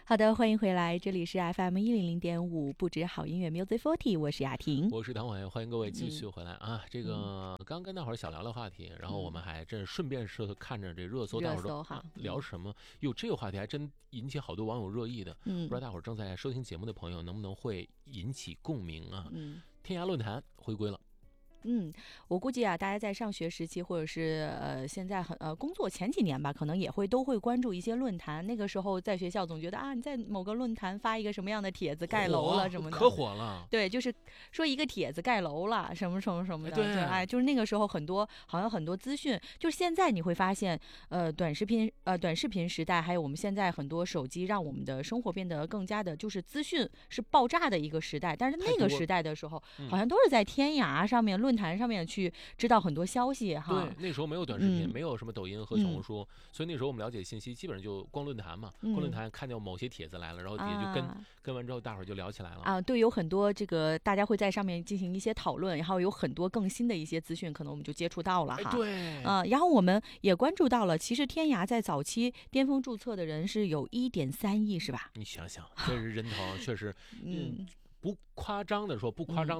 好的，欢迎回来，这里是 FM100.5不止好音乐 Music 40，我是雅婷， 我是唐伟，欢迎各位继续回来啊！这个刚跟大伙儿小聊聊话题，然后我们还真顺便是看着这热搜，大伙儿都聊什么？哟，这个话题还真引起好多网友热议的。不知道大伙儿正在收听节目的朋友能不能会引起共鸣啊？天涯论坛回归了。 我估计啊，大家在上学时期或者是现在工作前几年吧，可能都会关注一些论坛。那个时候在学校总觉得啊，你在某个论坛发一个什么样的帖子盖楼了什么的， 可火了。 对，就是说一个帖子盖楼了什么什么什么的。 对， 就是那个时候好像很多资讯，就是现在你会发现，短视频时代，还有我们现在很多手机，让我们的生活变得更加的，就是资讯是爆炸的一个时代。但是那个时代的时候，好像都是在天涯上面论坛上面去知道很多消息哈。 对，那时候没有短视频，没有什么抖音和小红书，所以那时候我们了解信息基本上就逛论坛嘛。逛论坛看见某些帖子来了，然后底下就跟完之后，大伙儿就聊起来了啊。对，有很多这个大家会在上面进行一些讨论，然后有很多更新的一些资讯，可能我们就接触到了哈。 对， 然后我们也关注到了，其实天涯在早期巅峰注册的人是有1.3亿，是吧？ 你想想，这是人头，确实，不夸张的说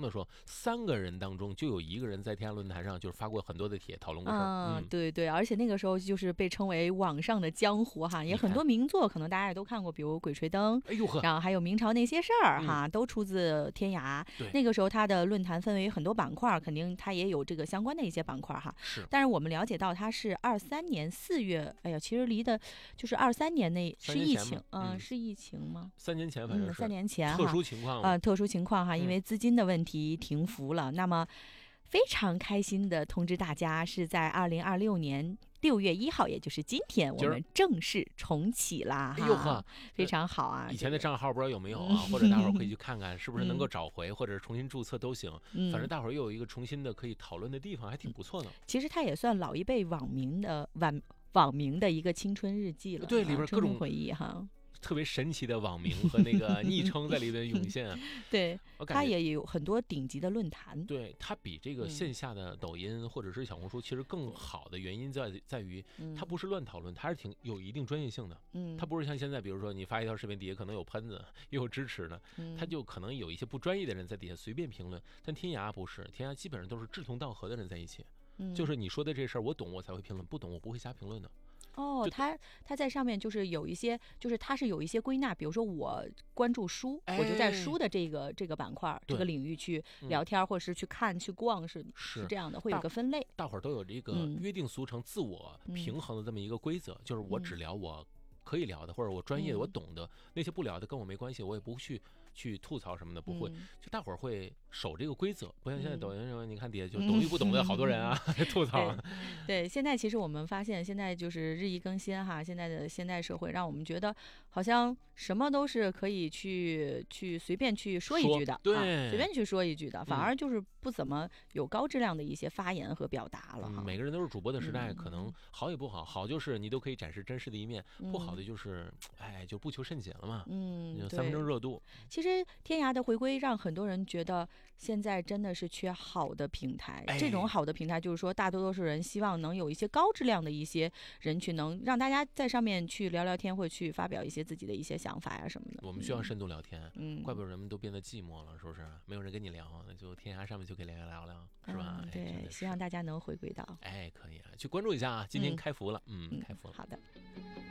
，3个人当中就有1个人在天涯论坛上就是发过很多的帖，讨论过事儿。 对对，而且那个时候就是被称为网上的江湖哈，也很多名作，可能大家也都看过，比如《鬼吹灯》，然后还有《明朝那些事儿》哈，都出自天涯。那个时候它的论坛分为很多板块，肯定它也有这个相关的一些板块哈。 是。 但是我们了解到它是23年4月，哎呀，其实离的就是23年那是疫情，是疫情吗 ？3年前，反正是 3年前特殊情况特殊情况哈，因为资金的问题停服了。那么非常开心的通知大家，是在2026年6月1号，也就是今天，我们正式重启啦！ 哎呦呵， 非常好啊！ 以前的账号不知道有没有啊？或者大伙儿可以去看看，是不是能够找回，或者重新注册都行。反正大伙儿又有一个重新的可以讨论的地方，还挺不错的。 其实它也算老一辈网民的一个青春日记了。 对，里边各种回忆哈。 特别神奇的网名和那个昵称在里边涌现。 对，它也有很多顶级的论坛。 对，它比这个线下的抖音或者是小红书其实更好的原因在于，它不是乱讨论，它是有一定专业性的。它不是像现在，比如说你发一条视频底下可能有喷子，又有支持的，它就可能有一些不专业的人在底下随便评论。但天涯不是，天涯基本上都是志同道合的人在一起。就是你说的这事儿，我懂我才会评论，不懂我不会瞎评论的。 他在上面就是有一些，就是他是有一些归纳，比如说我关注书，我就在书的这个板块、这个领域去聊天，或者是去看、去逛，是这样的，会有个分类。 大伙儿都有这个约定俗成、自我平衡的这么一个规则，就是我只聊我可以聊的，或者我专业的、我懂的，那些不聊的跟我没关系，我也不去吐槽什么的，不会。就大伙儿会守这个规则，不像现在抖音上，你看底下就懂与不懂的好多人啊，吐槽。 对，现在其实我们发现，现在就是日益更新哈，现在的现代社会让我们觉得好像什么都是可以去随便去说一句的， 对， 随便去说一句的，反而就是不怎么有高质量的一些发言和表达了哈。 每个人都是主播的时代，可能好也不好，好就是你都可以展示真实的一面，不好的就是就不求甚解了嘛。3分钟热度。 其实天涯的回归让很多人觉得现在真的是缺好的平台，这种好的平台就是说大多数人希望能有一些高质量的一些人去能让大家在上面去聊聊天，或去发表一些自己的一些想法呀什么的。 我们需要深度聊天，怪不得人们都变得寂寞了，是不是？没有人跟你聊，那就天涯上面就可以聊聊，是吧？ 对，希望大家能回归到。 可以啊，去关注一下啊，今天开服了，开服了。 好的。